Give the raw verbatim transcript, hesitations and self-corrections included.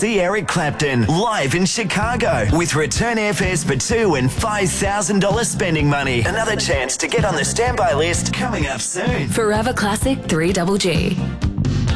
see Eric Clapton live in Chicago with return airfares for two and five thousand dollars spending money. Another chance to get on the standby list coming up soon. Forever Classic three G G.